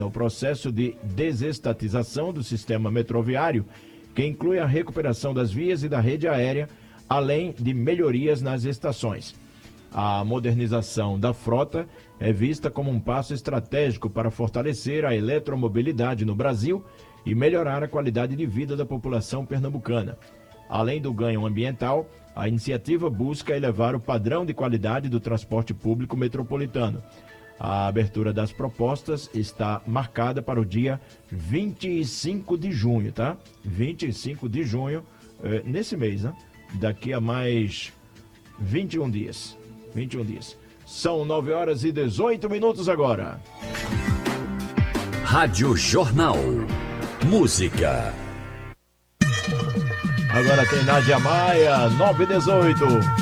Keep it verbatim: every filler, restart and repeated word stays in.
o processo de desestatização do sistema metroviário, que inclui a recuperação das vias e da rede aérea, além de melhorias nas estações. A modernização da frota é vista como um passo estratégico para fortalecer a eletromobilidade no Brasil e melhorar a qualidade de vida da população pernambucana. Além do ganho ambiental, a iniciativa busca elevar o padrão de qualidade do transporte público metropolitano. A abertura das propostas está marcada para o dia vinte e cinco de junho, tá? vinte e cinco de junho, eh, nesse mês, né? Daqui a mais vinte e um dias. vinte e um dias. São nove horas e dezoito minutos agora. Rádio Jornal. Música. Agora tem Nádia Maia, nove e dezoito.